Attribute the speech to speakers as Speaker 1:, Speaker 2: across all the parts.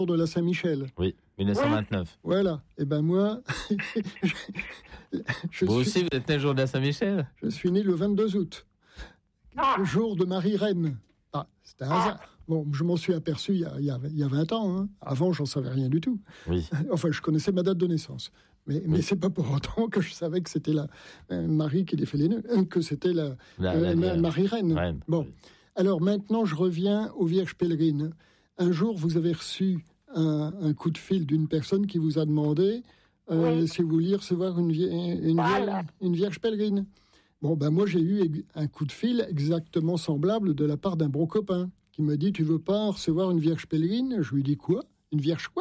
Speaker 1: de la Saint-Michel.
Speaker 2: Oui, 1929.
Speaker 1: Voilà. Et ben moi,
Speaker 2: Vous aussi, vous êtes né le jour de la Saint-Michel?
Speaker 1: Je suis né le 22 août, le jour de Marie-Reine. Ah, c'était un hasard. Bon, je m'en suis aperçu il y a 20 ans. Hein. Avant, j'en savais rien du tout.
Speaker 2: Oui.
Speaker 1: Enfin, je connaissais ma date de naissance. Mais c'est pas pour autant que je savais que c'était la Marie qui défait les nœuds, que c'était la Marie-Reine.
Speaker 2: Reine.
Speaker 1: Bon. Alors maintenant, je reviens aux Vierges pèlerines. Un jour, vous avez reçu un coup de fil d'une personne qui vous a demandé si vous vouliez recevoir une Vierge pèlerine. Bon, ben moi, j'ai eu un coup de fil exactement semblable de la part d'un bon copain qui m'a dit « Tu veux pas recevoir une Vierge pèlerine ?» Je lui ai dit « Quoi ? Une Vierge quoi ?»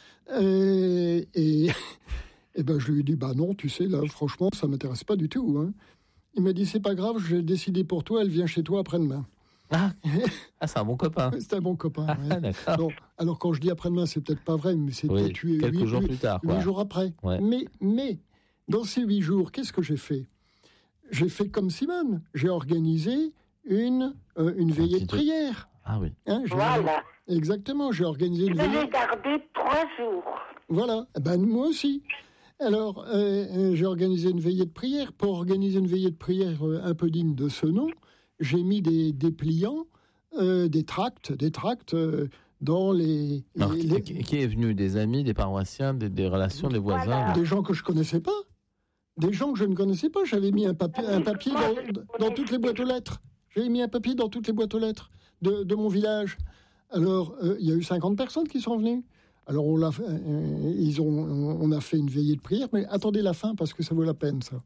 Speaker 1: Et ben, je lui ai dit « Bah non, tu sais, là, franchement, ça m'intéresse pas du tout. Hein. » Il m'a dit « C'est pas grave, j'ai décidé pour toi, elle vient chez toi après-demain. »
Speaker 2: c'est un bon copain.
Speaker 1: C'est un bon copain.
Speaker 2: D'accord.
Speaker 1: Donc, alors, quand je dis après-demain, c'est peut-être pas vrai, mais c'est peut-être
Speaker 2: quelques jours plus tard.
Speaker 1: 8 jours après.
Speaker 2: Ouais.
Speaker 1: Mais, dans ces 8 jours, qu'est-ce que j'ai fait ? J'ai fait comme Simone. J'ai organisé une veillée de prière.
Speaker 2: Ah oui.
Speaker 1: Hein,
Speaker 3: Voilà.
Speaker 1: Exactement, j'ai organisé une
Speaker 3: Je
Speaker 1: veillée.
Speaker 3: l'ai gardé 3 jours.
Speaker 1: Voilà, ben moi aussi. Alors, j'ai organisé une veillée de prière. Pour organiser une veillée de prière un peu digne de ce nom, j'ai mis des dépliants, des tracts dans les...
Speaker 2: Alors, qui est venu? Des amis, des paroissiens, des relations, des voisins?
Speaker 3: Voilà.
Speaker 1: Des gens que je connaissais pas. Des gens que je ne connaissais pas. J'avais mis un papier dans toutes les boîtes aux lettres. J'avais mis un papier dans toutes les boîtes aux lettres de mon village. Alors, il y a eu 50 personnes qui sont venues. Alors, on a fait une veillée de prière, mais attendez la fin parce que ça vaut la peine, ça.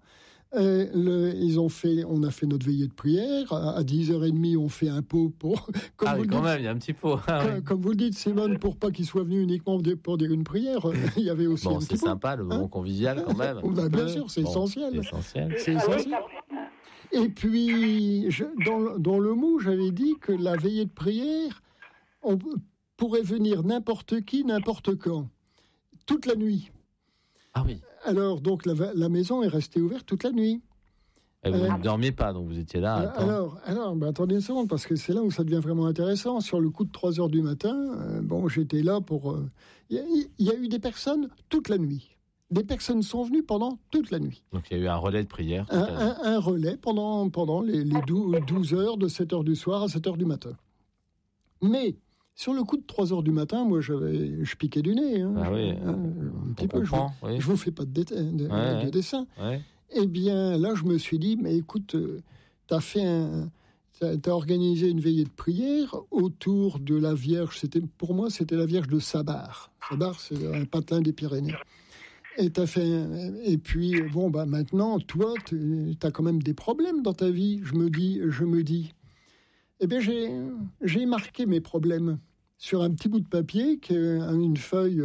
Speaker 1: On a fait notre veillée de prière. À 10h30, on fait un pot pour...
Speaker 2: Même, il y a un petit pot.
Speaker 1: Comme vous le dites, Simone, pour pas qu'il soit venu uniquement pour dire une prière, il y avait aussi un petit pot.
Speaker 2: C'est sympa, le moment convivial, quand même.
Speaker 1: Bien sûr, c'est essentiel.
Speaker 2: C'est essentiel.
Speaker 1: Et puis, dans le mot, j'avais dit que la veillée de prière, on pourrait venir n'importe qui, n'importe quand, toute la nuit.
Speaker 2: Ah oui.
Speaker 1: Alors, donc, la maison est restée ouverte toute la nuit.
Speaker 2: Et vous ne dormiez pas, donc vous étiez là.
Speaker 1: Alors, attendez une seconde, parce que c'est là où ça devient vraiment intéressant. Sur le coup de 3h du matin, j'étais là pour... Il y a eu des personnes toute la nuit. Des personnes sont venues pendant toute la nuit.
Speaker 2: Donc, il y a eu un relais de prière.
Speaker 1: Un relais pendant les 12 heures, de 7h du soir à 7h du matin. Mais... Sur le coup de 3h du matin, moi, je piquais du nez. Hein, un petit peu. Je vous fais pas de dessin. Ouais. Eh bien, là, je me suis dit, mais écoute, t'as organisé une veillée de prière autour de la Vierge. Pour moi, c'était la Vierge de Sabar. Sabar, c'est un patelin des Pyrénées. Et puis, maintenant, toi, t'as quand même des problèmes dans ta vie. Je me dis. Eh bien, j'ai marqué mes problèmes sur un petit bout de papier, une feuille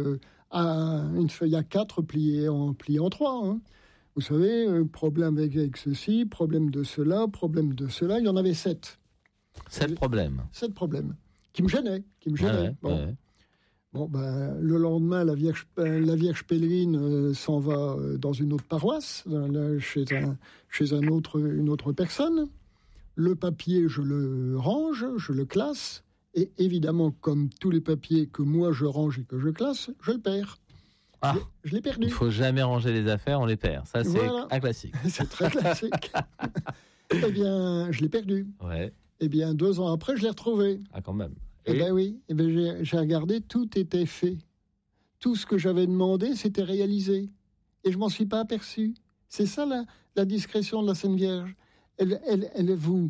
Speaker 1: A4 pliée en 3. Hein. Vous savez, problème avec ceci, problème de cela, problème de cela. Il y en avait 7.
Speaker 2: 7 problèmes.
Speaker 1: 7 problèmes qui me gênaient. Le lendemain, la Vierge pèlerine s'en va dans une autre paroisse, chez une autre personne. Le papier, je le range, je le classe, et évidemment, comme tous les papiers que moi je range et que je classe, je le perds. Je l'ai perdu.
Speaker 2: Il ne faut jamais ranger les affaires, on les perd. Ça, c'est un classique.
Speaker 1: C'est très classique. Eh bien, je l'ai perdu.
Speaker 2: Ouais.
Speaker 1: Eh bien, 2 ans après, je l'ai retrouvé.
Speaker 2: Ah, quand même.
Speaker 1: Eh bien, oui. Eh bien, j'ai regardé, tout était fait. Tout ce que j'avais demandé, c'était réalisé. Et je m'en suis pas aperçu. C'est ça, la discrétion de la Sainte Vierge. Elle vous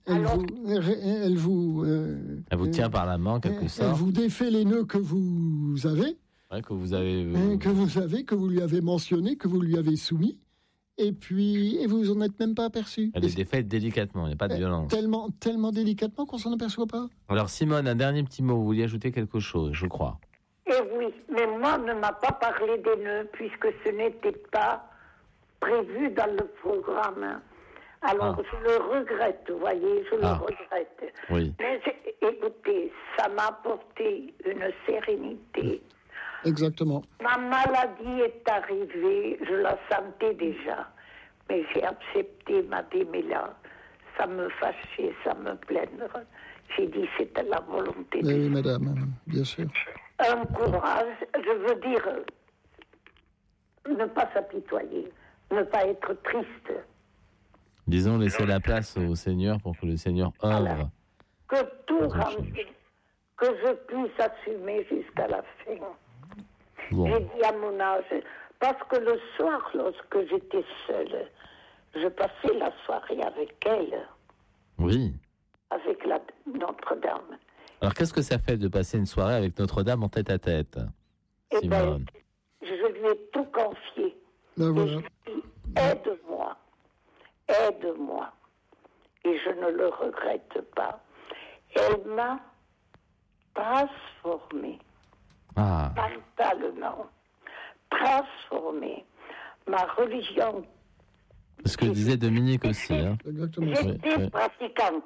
Speaker 2: tient par la main, en quelque sorte.
Speaker 1: Elle vous défait les nœuds que vous avez.
Speaker 2: Ouais, que vous avez...
Speaker 1: que vous lui avez mentionné, que vous lui avez soumis. Et vous en êtes même pas aperçu.
Speaker 2: Elle est défaite délicatement, il n'y a pas de violence.
Speaker 1: Tellement délicatement qu'on s'en aperçoit pas.
Speaker 2: Alors Simone, un dernier petit mot, vous vouliez ajouter quelque chose, je crois.
Speaker 3: Eh oui, mais moi, on ne m'a pas parlé des nœuds, puisque ce n'était pas prévu dans le programme. Alors, je le regrette, vous voyez, je le regrette.
Speaker 2: Oui.
Speaker 3: Mais écoutez, ça m'a apporté une sérénité.
Speaker 1: Exactement.
Speaker 3: Ma maladie est arrivée, je la sentais déjà, mais j'ai accepté, m'a dit, mais là, ça me fâchait, ça me plaindre. J'ai dit, c'était la volonté de Dieu.
Speaker 1: Oui, madame, bien sûr.
Speaker 3: un courage, je veux dire, ne pas s'apitoyer, ne pas être triste.
Speaker 2: Disons, laisser la place au Seigneur pour que le Seigneur œuvre.
Speaker 3: Voilà. Que tout rentre, que je puisse assumer jusqu'à la fin.
Speaker 2: Bon.
Speaker 3: J'ai dit à mon âge, parce que le soir, lorsque j'étais seule, je passais la soirée avec elle,
Speaker 2: Oui.
Speaker 3: avec Notre-Dame.
Speaker 2: Alors, qu'est-ce que ça fait de passer une soirée avec Notre-Dame en tête-à-tête,
Speaker 3: Eh bien,
Speaker 2: Simone?
Speaker 3: je lui ai tout confié.
Speaker 1: Ben
Speaker 3: Et
Speaker 1: voilà.
Speaker 3: je lui ai dit, aide-moi, aide-moi. Et je ne le regrette pas. Elle m'a transformée,
Speaker 2: Ah,
Speaker 3: mentalement, transformée. Ma religion,
Speaker 2: ce que disait Dominique aussi. Hein.
Speaker 1: Exactement ça.
Speaker 3: j'étais
Speaker 2: oui.
Speaker 3: pratiquante,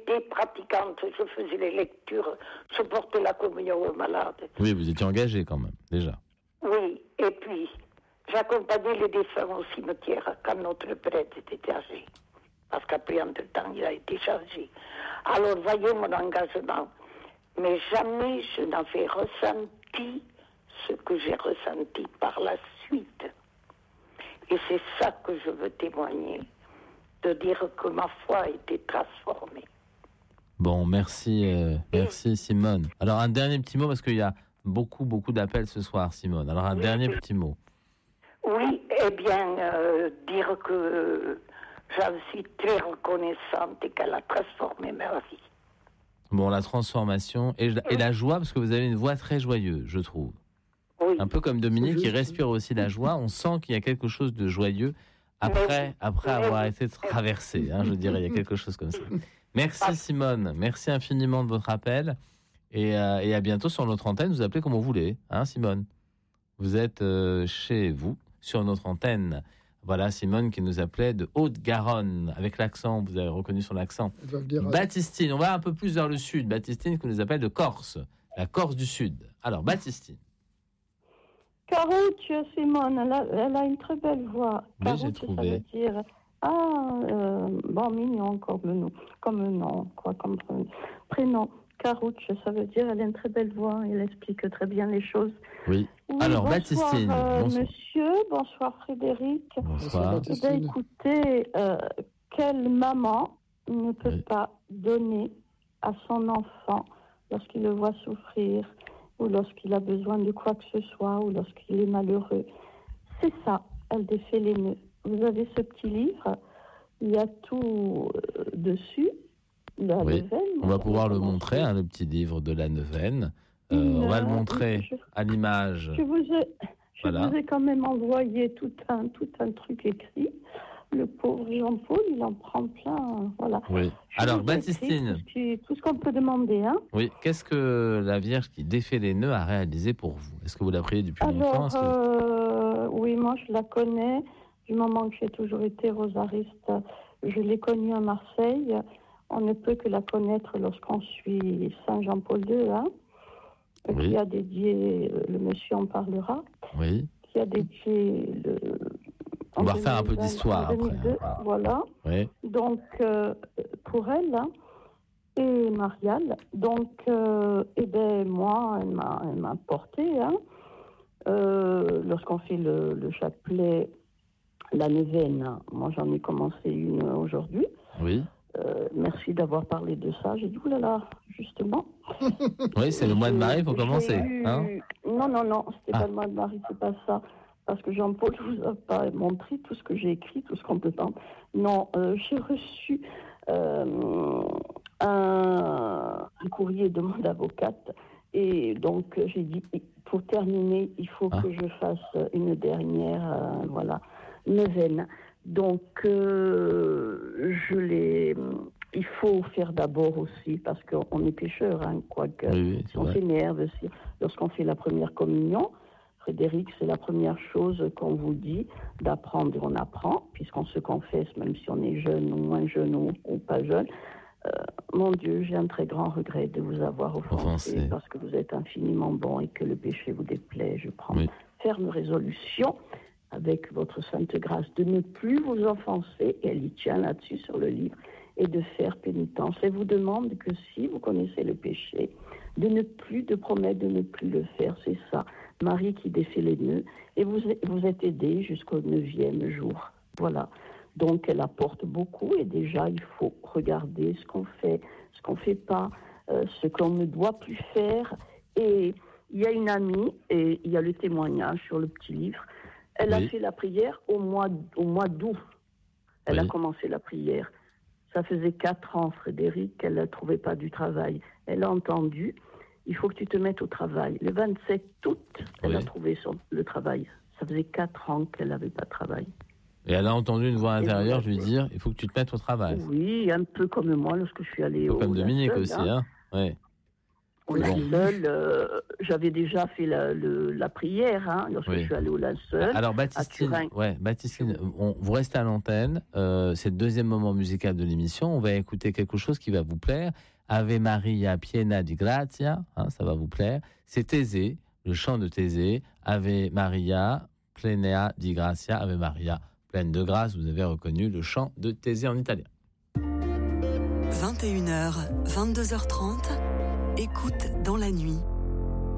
Speaker 3: je faisais les lectures, je portais la communion aux malades.
Speaker 2: Oui, vous étiez engagé quand même, déjà.
Speaker 3: Oui, et puis, j'accompagnais les défunts au cimetière quand notre prêtre était âgé. Parce qu'après, entre-temps, il a été chargé. Alors, voyez mon engagement. Mais jamais je n'avais ressenti ce que j'ai ressenti par la suite. Et c'est ça que je veux témoigner, de dire que ma foi a été transformée.
Speaker 2: Bon, merci Simone. Alors, un dernier petit mot, parce qu'il y a beaucoup d'appels ce soir, Simone. Alors, un dernier petit mot.
Speaker 3: Oui, eh bien, dire que j'en suis très reconnaissante et qu'elle a transformé ma vie.
Speaker 2: Bon, la transformation et la joie, parce que vous avez une voix très joyeuse, je trouve.
Speaker 3: Oui.
Speaker 2: Un peu comme Dominique, qui respire aussi la joie. On sent qu'il y a quelque chose de joyeux après avoir été traversé. Hein, je dirais, il y a quelque chose comme ça. Merci Simone, merci infiniment de votre appel. Et à bientôt sur notre antenne. Vous appelez comme vous voulez, hein, Simone. Vous êtes chez vous, sur notre antenne. Voilà Simone qui nous appelait de Haute-Garonne, avec l'accent, vous avez reconnu son accent. Baptistine, on va un peu plus vers le sud. Baptistine qui nous appelle de Corse, la Corse du Sud. Alors, Baptistine.
Speaker 4: Caruccio, Simone, elle a une très belle voix.
Speaker 2: Oui,
Speaker 4: Caruccio,
Speaker 2: j'ai trouvé.
Speaker 4: ça veut dire, bon, mignon comme nom, comme prénom. Caruccio, ça veut dire, elle a une très belle voix, elle explique très bien les choses.
Speaker 2: Oui.
Speaker 4: Oui,
Speaker 2: Alors,
Speaker 4: bonsoir,
Speaker 2: Baptistine. Bonsoir.
Speaker 4: Monsieur, bonsoir Frédéric.
Speaker 2: Bonsoir.
Speaker 4: Eh bien, écoutez, quelle maman ne peut pas donner à son enfant lorsqu'il le voit souffrir, ou lorsqu'il a besoin de quoi que ce soit, ou lorsqu'il est malheureux. C'est ça, elle défait les nœuds. Vous avez ce petit livre, il y a tout dessus. La neuvaine,
Speaker 2: on va pouvoir le montrer, hein, le petit livre de la neuvaine. On va le montrer à l'image.
Speaker 4: Je vous ai quand même envoyé tout un truc écrit. Le pauvre Jean-Paul, il en prend plein. Voilà.
Speaker 2: Oui. Alors, Baptistine.
Speaker 4: Tout ce qu'on peut demander. Hein.
Speaker 2: Oui. Qu'est-ce que la Vierge qui défait les nœuds a réalisé pour vous? Est-ce que vous la priez depuis longtemps?
Speaker 4: Oui, moi, je la connais. Du moment que j'ai toujours été rosariste, je l'ai connue à Marseille. On ne peut que la connaître lorsqu'on suit Saint Jean-Paul II, hein, qui a dédié, le monsieur en parlera, qui a dédié
Speaker 2: on va refaire un peu d'histoire après.
Speaker 4: Voilà.
Speaker 2: Oui.
Speaker 4: Donc, pour elle, hein, et Mariale, donc, moi, elle m'a porté, hein, lorsqu'on fait le chapelet, la neuvaine, moi j'en ai commencé une aujourd'hui.
Speaker 2: Oui.
Speaker 4: Merci d'avoir parlé de ça. J'ai dit, oulala, justement.
Speaker 2: Oui, c'est le mois de Marie, il faut commencer. Hein,
Speaker 4: non, c'était pas le mois de Marie, c'est pas ça. Parce que Jean-Paul ne vous a pas montré tout ce que j'ai écrit, tout ce qu'on peut pas. Non, j'ai reçu un courrier de mon avocate. Et donc, j'ai dit, pour terminer, il faut que je fasse une dernière, neuvaine. Donc, il faut faire d'abord aussi, parce qu'on est pécheur, hein, quoique, si on s'énerve, lorsqu'on fait la première communion, Frédéric, c'est la première chose qu'on vous dit, d'apprendre, on apprend, puisqu'on se confesse, même si on est jeune ou moins jeune ou pas jeune. Mon Dieu, j'ai un très grand regret de vous avoir offensé, parce que vous êtes infiniment bon et que le péché vous déplaît. Je prends ferme résolution, avec votre sainte grâce, de ne plus vous offenser, et elle y tient là-dessus sur le livre, et de faire pénitence. Elle vous demande que si vous connaissez le péché, de promettre de ne plus le faire, c'est ça. Marie qui défait les nœuds, et vous êtes aidé jusqu'au 9e jour. Voilà. Donc, elle apporte beaucoup, et déjà, il faut regarder ce qu'on fait pas, ce qu'on ne doit plus faire. Et il y a une amie, et il y a le témoignage sur le petit livre. Elle a fait la prière au mois d'août. Elle a commencé la prière. Ça faisait 4 ans, Frédéric, qu'elle ne trouvait pas du travail. Elle a entendu, il faut que tu te mettes au travail. Le 27 août, elle a trouvé le travail. Ça faisait 4 ans qu'elle n'avait pas de travail.
Speaker 2: Et elle a entendu une voix intérieure lui dire, il faut que tu te mettes au travail.
Speaker 4: Oui, un peu comme moi lorsque je suis allée au
Speaker 2: comme Dominique linceul, aussi, hein. Ouais.
Speaker 4: Au linceul, j'avais déjà fait la prière lorsque je suis allée au linceul.
Speaker 2: Alors Baptistine, vous restez à l'antenne. C'est le 2e moment musical de l'émission. On va écouter quelque chose qui va vous plaire. Ave Maria piena di grazia, ça va vous plaire. C'est Thésée, le chant de Thésée. Ave Maria plena di grazia, Ave Maria pleine de grâce. Vous avez reconnu le chant de Thésée en italien.
Speaker 5: 21h, 22h30. Écoute dans la nuit.